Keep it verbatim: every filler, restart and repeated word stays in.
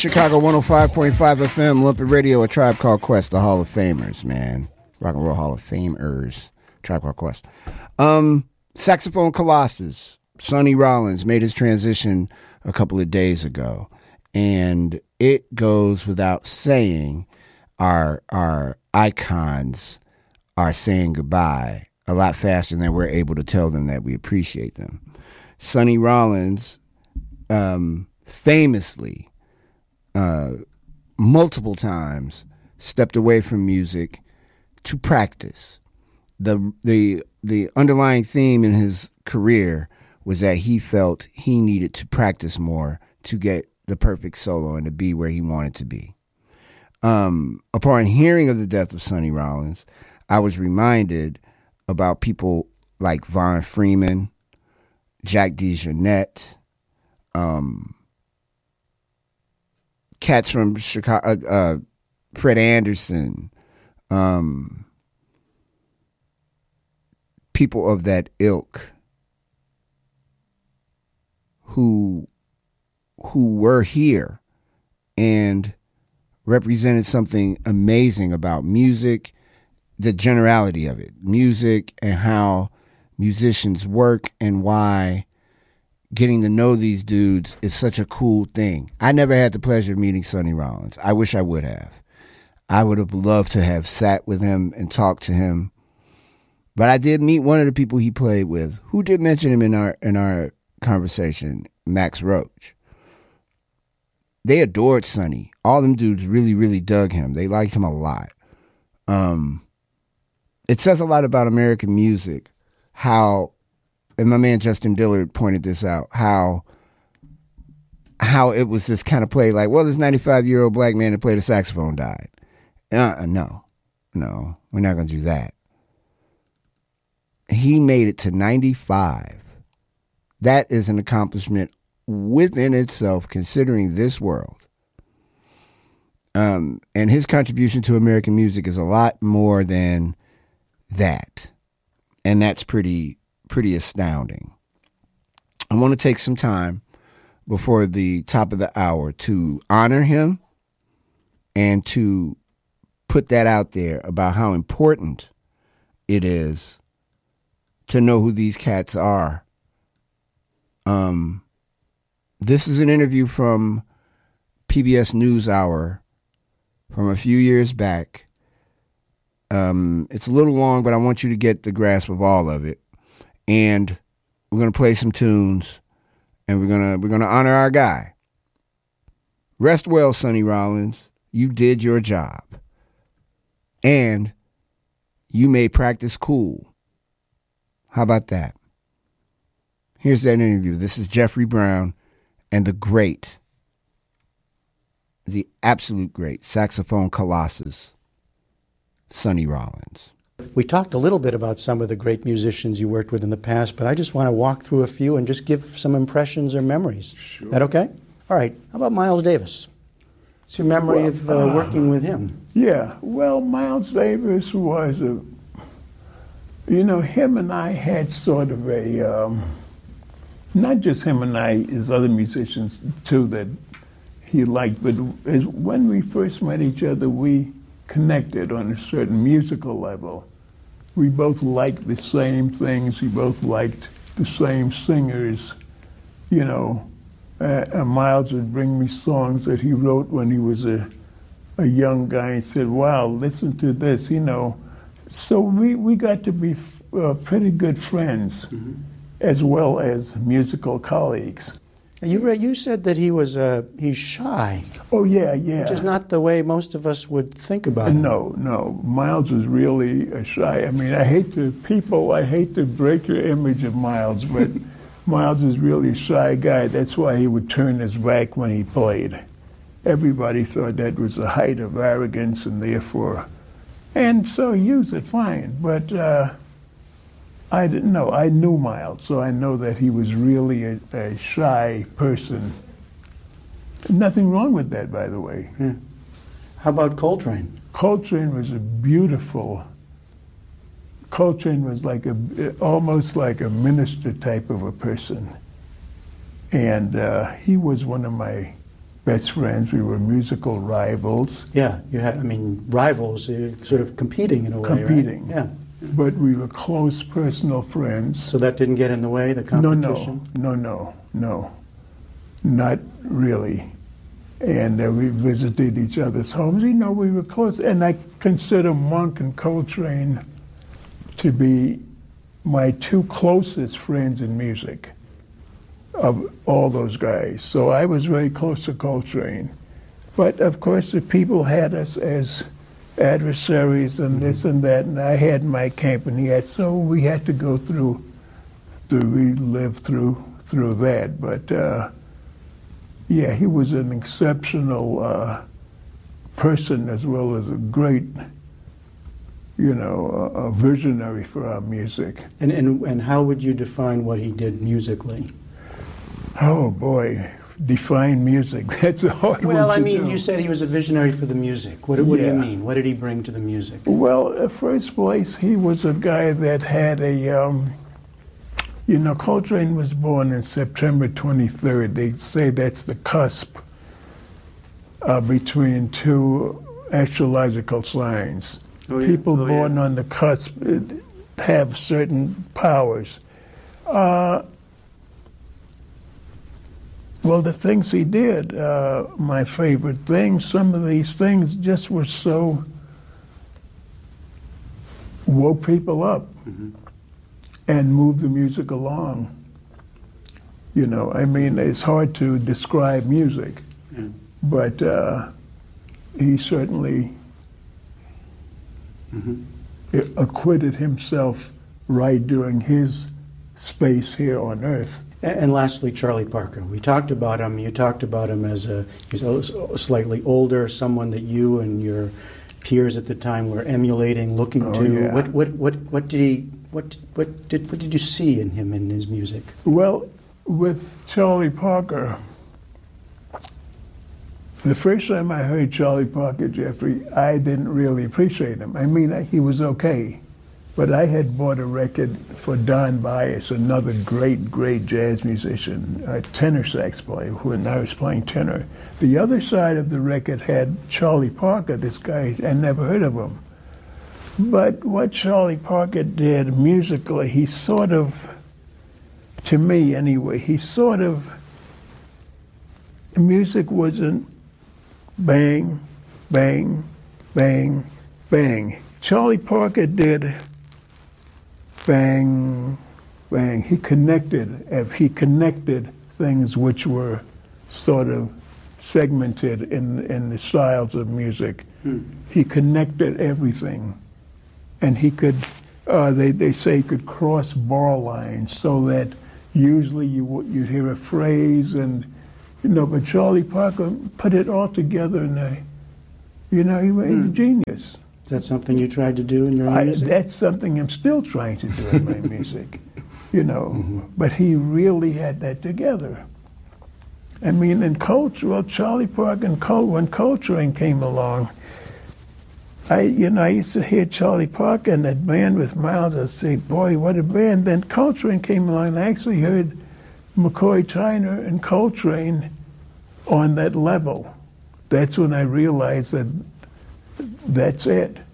Chicago one oh five point five F M, Lumpy Radio, A Tribe Called Quest, the Hall of Famers, man. Rock and Roll Hall of Famers, Tribe Called Quest. Um, Saxophone Colossus, Sonny Rollins, made his transition a couple of days ago. And it goes without saying, our, our icons are saying goodbye a lot faster than we're able to tell them that we appreciate them. Sonny Rollins, um, famously, Uh, multiple times stepped away from music to practice. The the the underlying theme in his career was that he felt he needed to practice more to get the perfect solo and to be where he wanted to be. Um, upon hearing of the death of Sonny Rollins, I was reminded about people like Von Freeman, Jack DeJohnette, um, cats from Chicago, uh, uh, Fred Anderson, um, people of that ilk who who were here and represented something amazing about music, the generality of it, music and how musicians work and why getting to know these dudes is such a cool thing. I never had the pleasure of meeting Sonny Rollins. I wish I would have. I would have loved to have sat with him and talked to him. But I did meet one of the people he played with, who did mention him in our in our conversation, Max Roach. They adored Sonny. All them dudes really, really dug him. They liked him a lot. Um, it says a lot about American music, how, and my man Justin Dillard pointed this out, how how it was this kind of play like, well, this ninety-five-year-old black man that played the saxophone died. Uh, no, no, we're not going to do that. He made it to ninety-five. That is an accomplishment within itself, considering this world. Um, and his contribution to American music is a lot more than that. And that's pretty, pretty astounding. I want to take some time before the top of the hour to honor him and to put that out there about how important it is to know who these cats are. Um, this is an interview from P B S NewsHour from a few years back. Um, it's a little long, but I want you to get the grasp of all of it. And we're gonna play some tunes, and we're gonna we're gonna honor our guy. Rest well, Sonny Rollins. You did your job, and you made practice cool. How about that? Here's that interview. This is Jeffrey Brown and the great, the absolute great saxophone colossus, Sonny Rollins. We talked a little bit about some of the great musicians you worked with in the past, but I just want to walk through a few and just give some impressions or memories. Sure. Is that okay? All right. How about Miles Davis? What's your memory well, of uh, working with him? Yeah. Well, Miles Davis was a, you know, him and I had sort of a, um, not just him and I, his other musicians too that he liked, but as, when we first met each other, we connected on a certain musical level. We both liked the same things. We both liked the same singers. You know, uh, uh, Miles would bring me songs that he wrote when he was a, a young guy and said, wow, listen to this, you know. So we, we got to be uh, pretty good friends, mm-hmm. as well as musical colleagues. You re- you said that he was uh, he's shy. Oh, yeah, yeah. Which is not the way most of us would think about it. No, no. Miles was really uh, shy. I mean, I hate to, people, I hate to break your image of Miles, but Miles was really a shy guy. That's why he would turn his back when he played. Everybody thought that was a height of arrogance, and therefore, and so he used it fine. But uh, I didn't know. I knew Miles, so I know that he was really a, a shy person. Nothing wrong with that, by the way. Hmm. How about Coltrane? Coltrane was a beautiful, Coltrane was like a, almost like a minister type of a person. And uh, he was one of my best friends. We were musical rivals. Yeah, you had, I mean, rivals, uh, sort of competing in a way, Competing. right? Yeah. But we were close personal friends. So that didn't get in the way, the No, competition? no, no, no, no. Not really. And uh, we visited each other's homes. You know, we were close. And I consider Monk and Coltrane to be my two closest friends in music of all those guys. So I was very close to Coltrane. But of course, the people had us as adversaries and mm-hmm. this and that, and I had my camp and he had, so we had to go through, through we lived through through that. But uh, yeah, he was an exceptional uh, person as well as a great, you know, a, a visionary for our music. And, and and how would you define what he did musically? Oh boy, define music. That's a hard one. Well, I to mean, do. you said he was a visionary for the music. What, what Yeah. do you mean? What did he bring to the music? Well, in first place, he was a guy that had a, um, you know, Coltrane was born in September twenty-third. They say that's the cusp uh, between two astrological signs. Oh, yeah. People Oh, born yeah. on the cusp uh, have certain powers. Uh, Well, the things he did, uh, my favorite things, some of these things just were so, woke people up mm-hmm. and moved the music along. You know, I mean, it's hard to describe music, yeah. but uh, he certainly mm-hmm. acquitted himself right during his space here on Earth. And lastly, Charlie Parker. We talked about him. You talked about him as a, he's a slightly older, someone that you and your peers at the time were emulating, looking oh, to. Yeah. What, what, what, what did he? What, what did, what did you see in him in his music? Well, with Charlie Parker, the first time I heard Charlie Parker, Jeffrey, I didn't really appreciate him. I mean, he was okay. But I had bought a record for Don Byas, another great, great jazz musician, a tenor sax player, when I was playing tenor. The other side of the record had Charlie Parker, this guy, I never heard of him. But what Charlie Parker did musically, he sort of, to me anyway, he sort of, music wasn't bang, bang, bang, bang. Charlie Parker did bang, bang. He connected, he connected things which were sort of segmented in, in the styles of music. Hmm. He connected everything. And he could, uh, they, they say he could cross bar lines so that usually you, you'd hear a phrase and, you know, but Charlie Parker put it all together in a, you know, he was hmm. a genius. Is that something you tried to do in your I, music? That's something I'm still trying to do in my music, you know. Mm-hmm. But he really had that together. I mean, in Coltrane, well, Charlie Parker and Col- when Coltrane came along, I, you know, I used to hear Charlie Parker and that band with Miles. I'd say, boy, what a band. Then Coltrane came along, and I actually heard McCoy Tyner and Coltrane on that level. That's when I realized that that's it.